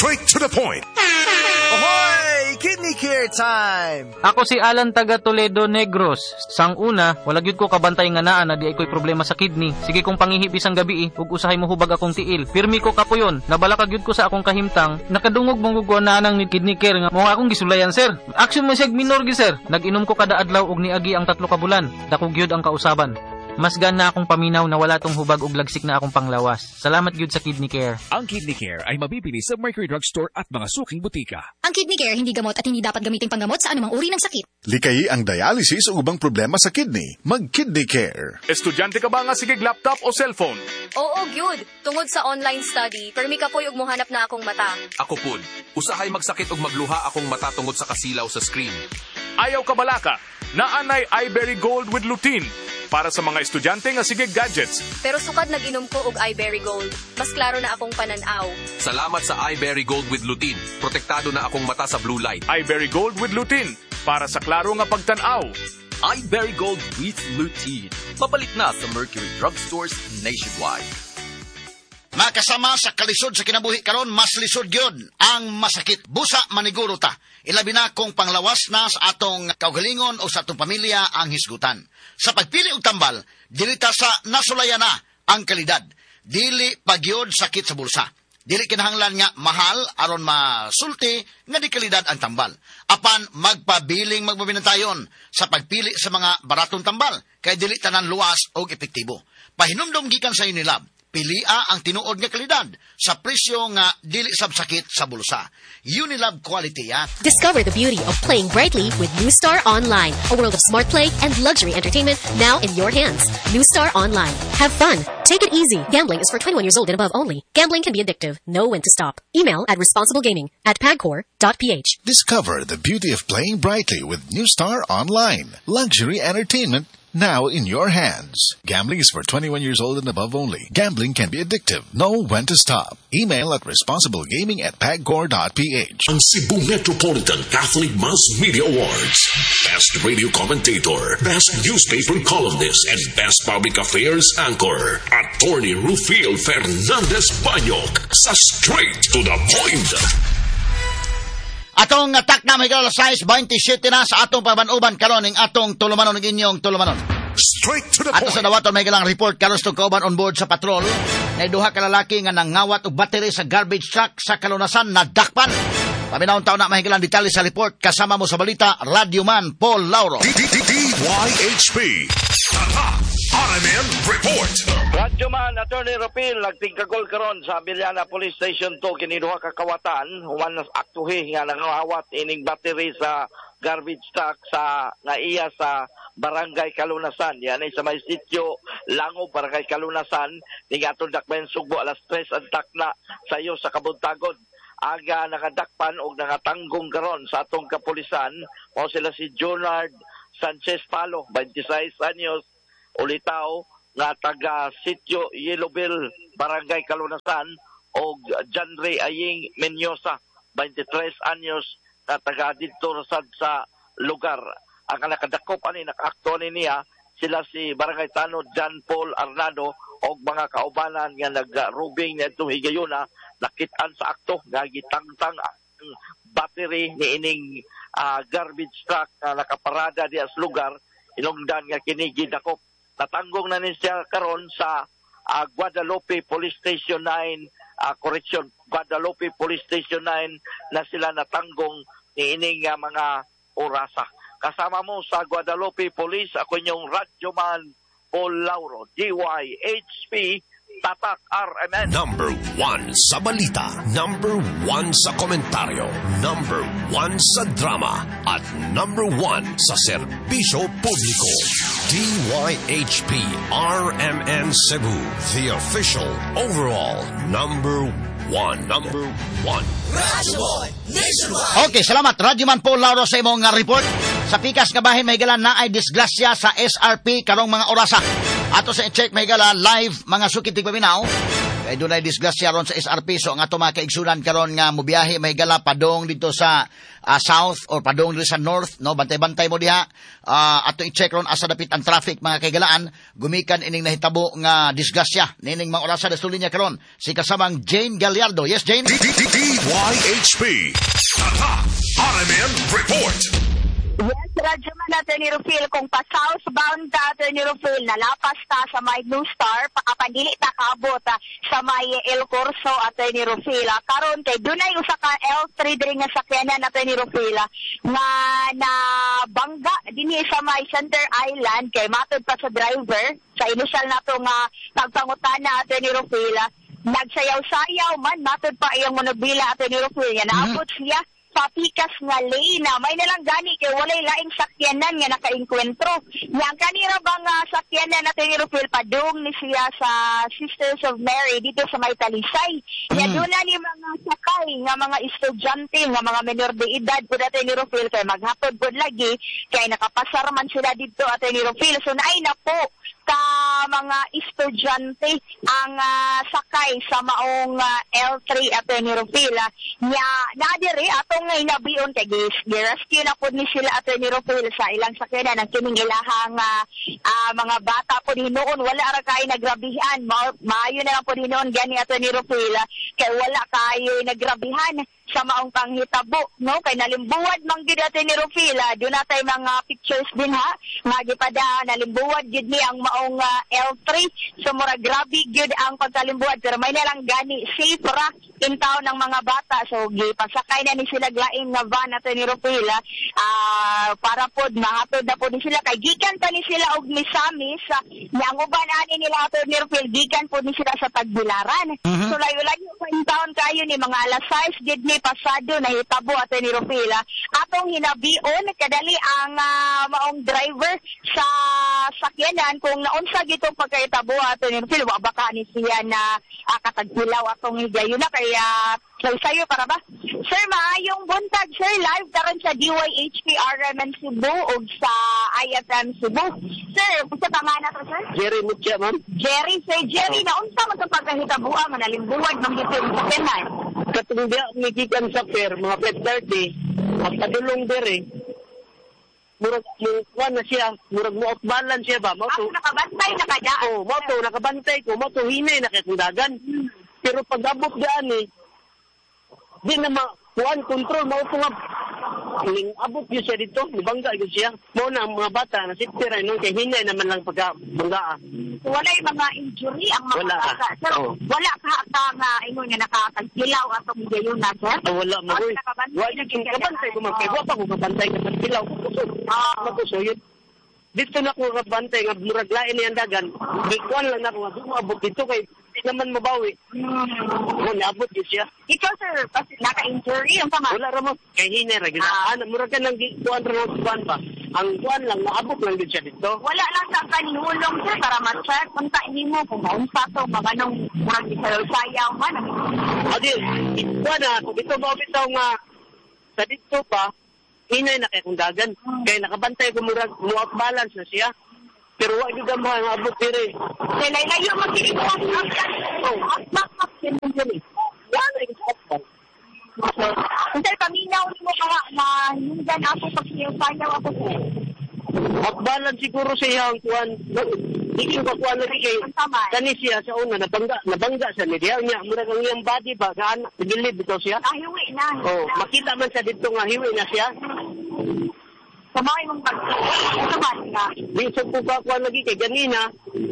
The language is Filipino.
Straight to the point. Ahoy! Kidney care time! Ako si Alan taga Toledo Negros. Sang una, wala gyud ko kabantay nga naa na di ay ko'y problema sa kidney. Sige kong pangihip isang gabi ug usahay mo hubag akong tiil. Pirmi ko kapuyon. Nabalaka gyud ko sa akong kahimtang. Nakadungog mong gugwa nang ni kidney care nga mo akong gisulayan sir. Action man siya minor gi sir. Nag-inom ko kada adlaw ug niagi ang 3 ka bulan. Dako gyud ang kausaban. Mas gana akong paminaw na wala tong hubag ug lagsik na akong panglawas. Salamat gyud sa Kidney Care. Ang Kidney Care ay mabibili sa Mercury Drugstore at mga suking butika. Ang Kidney Care hindi gamot at hindi dapat gamitin panggamot sa anumang uri ng sakit. Likayi ang dialysis o ubang problema sa kidney. Mag-Kidney Care. Estudyante ka ba nga sige laptop o cellphone? Oo, gyud. Tungod sa online study, permi ka po'y ug mohanap na akong mata. Ako pud, usahay magsakit ug magluha akong mata tungod sa kasilaw sa screen. Ayaw ka balaka, naanay iBerry Gold with lutein para sa mga estudyante nga sige gadgets. Pero sukad nag-inom ko og iBerry Gold. Mas klaro na akong pananaw. Salamat sa iBerry Gold with lutein. Protektado na akong mata sa blue light. iBerry Gold with lutein para sa klaro nga pagtanaw. iBerry Gold with lutein. Papalit na sa Mercury Drugstores nationwide. Makasama sa kalisod sa kinabuhi karon, mas lisod gyud ang masakit. Busa maniguro ta. Ilabi na kung panglawas na sa atong kaugalingon o sa atong pamilya ang hisgutan. Sa pagpili og tambal, dili ta sa nasulayan na ang kalidad. Dili pagyod sakit sa bulsa. Dili kinahanglan nga mahal aron masulti nga di kalidad ang tambal. Apan magpabiling magbabinantayon sa pagpili sa mga baratong tambal kay dili tanan luwas og epektibo. Pahinumdom gikan sa Unilab. Pilia ang tinuod nga kalidad sa presyo nga dili sabsakit sa bulsa. Unilab quality, ya. Discover the beauty of playing brightly with New Star Online, a world of smart play and luxury entertainment now in your hands. New Star Online. Have fun. Take it easy. Gambling is for 21 years old and above only. Gambling can be addictive. Know when to stop. Email at responsiblegaming@pagcor.ph. Discover the beauty of playing brightly with New Star Online. Luxury entertainment now in your hands. Gambling is for 21 years old and above only. Gambling can be addictive. Know when to stop. Email at responsiblegaming@pagcor.ph. Ang Cebu Metropolitan Catholic Mass Media Awards. Best Radio Commentator, Best Newspaper Columnist, and Best Public Affairs Anchor. Attorney Rufil Fernandez Banyok sa Straight to the Point. Atong attack na may gala size 27 na sa atong pabanuban karon ning atong tulumanon ng inyong tulumanon. Straight to the Ato point. sa dawaton may galang report karon sa kauban on board sa patrol. Nay duha ka lalaki nga nangawat og battery sa garbage truck sa Kalunasan na dakpan. Paminawon taon na mahigalang detalye sa report kasama mo sa balita Radyoman Paul Lauro. DYHP. RMN Report. Radyoman Attorney Rufil nagtingkagol karon sa Abiliana Police Station 2 kini duha ka kawatan human nas aktuhi nga nangawat ining battery sa garbage truck sa nga iya sa Barangay Kalunasan. Yan ay sa may sitio Lango, Barangay Kalunasan. Ning atong dakmen sugbo alas 3 ang takna sa iyo sa Kabuntagon. Aga nakadakpan og nangatanggong karon sa atong kapulisan. Mao sila si Jonard Sanchez Palo, 26 anyos, ulitaw nga taga sitio Yellowville, Barangay Kalunasan, o John Ray Aying Menyosa, 23 anyos, na taga dito sa lugar. Ang nakadakop ani nakaakto ni niya sila si Barangay Tanod John Paul Arnado o mga kaubanan nga nag-rubing na itong higayuna nakitaan sa akto nga gitangtang ang battery ni ining garbage truck na nakaparada diya sa lugar inungdan nga kini gidakop. Natanggong na niya karon sa Guadalupe Police Station 9 Guadalupe Police Station 9 na sila natanggong ni ining mga orasa. Kasama mo sa Guadalupe Police, ako inyong Radyoman Paul Lauro, DYHP, Tatak RMN. Number 1 sa balita, number 1 sa komentaryo, number 1 sa drama, at number 1 sa serbisyo publiko. DYHP RMN Cebu, the official overall number 1. Number 1. Radyoman Nationwide. Okay, salamat Radyoman Paul Lauro sa imong report. Sa pikas nga bahin may gala na ay disgrasya sa SRP karong mga orasa. Ato sa check may gala live mga sukit tigpaminaw. Kay dunay disgrasya ron sa SRP. So ang ato mga kaigsunan karon nga mubiyahe mahigala padong dito sa south or padong dito sa north, no, bantay-bantay mo diha. Ato i-check ron asa dapit ang traffic mga kaigalaan, gumikan ining nahitabo nga disgrasya nining mga orasa da linya karon si kasamang Jane Gallardo. Yes, Jane. DYHP RMN Report. Yes, radyo man natin ni Rufil. Kung pa-southbound natin ni Rufil, nalapas ta sa may New Star, pakapandili ta kabot sa may El Corso atin ni Rufil. Karon kay dunay usa ka L3 diri nga sakyanan natin ni Rufil nga na bangga dinhi sa may Center Island kay matod pa sa driver sa initial nato nga pagpangutana atin ni Rufil. Nagsayaw-sayaw man matod pa iyang monobila atin ni Rufil. Naabot siya papikas nga lane na may nalang gani kay walay laing sakyanan nga nakainkwentro. Yang kanira bang sakyanan natin ni Rufil padung ni siya sa Sisters of Mary dito sa may Talisay. Doon na ni mga sakay nga mga estudyante nga mga menor de edad po natin ni Rufil kay maghapod po lagi kay nakapasar man sila dito atin ni Rufil. So naay na po ka mga estudyante ang sakay sa maong L3 atin ni Rufil. Nya nadiri atong nga inabion kay gi-rescue na po ni sila atin ni Rufil sa ilang sakyanan ang kining ilahang mga bata po noon wala ra kay nagrabihan maayo na lang po noon gani atin ni Rufil kay wala kayo nagrabihan sa maong panghitabo, no? Kay nalimbuwad man gid atin ni Rufil. Doon natay mga pictures din ha. Nga gipada nalimbuwad gid ni ang maong L3. So mura grabe gid ang pagkalimbuwad pero may nalang gani safe ra in town ng mga bata. So gipasakay na ni sila glaing nga van atin ni Rufil. Para pod mahatod na po ni sila kay gikan pa ni sila og Misamis. Yang uban ani nila atin ni Rufil gikan po ni sila sa Tagbilaran. So layo-layo pa in town kayo ni mga alas 6 gid ni pasado na hitabo atin ni Rufil. Atong hinabion kadali ang maong driver sa sakyanan kung naunsa gitong pagkahitabo atin ni Rufil wa baka ni siya na katagpilaw atong higayon na kaya sayo para ba? Sir, maayong buntag sir, live karon sa DYHP RMN Cebu ug sa IFM Cebu. Sir, unsa pangalan to sir? Jerry Mutya, ma'am. Jerry, sir Jerry, naunsa man sa pagkahitaboa man nalimbuwag man gitong sakyanan? Katong diya migikan sa pier mga 5:30 at padulong dere murag mo na siya murag mo outbalan siya ba mo to nakabantay nakadaan mo to nakabantay ko mo to hinay na kakundagan pero pag-abot daan di na kuan control mo to nga ning abot gyud siya dito nibangga gyud siya mo na ang mga bata na safety ra nung kay hinay naman lang pagabangga. Walay mga injury ang mga bata. Sir, wala ka nga ingon nga nakakagkilaw atong gayon na sir? Wala mo. Wala yung kabantay ko magkay. Wala ko kabantay ka magkilaw. Makuso yun. Dito na ko kabantay nga murag lain niyang dagan. Gikuan lang na ko nga dumabot dito kay hindi naman mabawi. Naabot yun siya. Ikaw sir, kasi naka-injury ang pama? Wala ra mo. Kay hinay ra. Murag ka nang gikuan ra ng kuan pa. Ang kuan lang, naabot lang din siya dito. Wala lang sa kanihulong sir para ma-check. Punta mo kung maunsa to, maganong murag isayaw man. Adi, kuan na, kung ito mabitaw nga sa dito pa, hinay na kay kundagan. Kaya nakabantay ko murag muak balance na siya. Pero wag yung gamay nga abot dire. Kaya layo magkikita. Akmak din mo diri. Yan rin sa akmak. Sir, paminaw mo ka na hindan ako pagsiyaw-sayaw ako sir. Akbalan siguro siya ang kuan. Hindi ko kuan na kay kani siya sa una nabangga sa niya niya murag ang iyang body ba gaan gilid bitaw siya. Hiwi na. Makita man sa dito nga hiwi na siya. Samay mong pag-saman na. Di sa kuha lagi kay ganina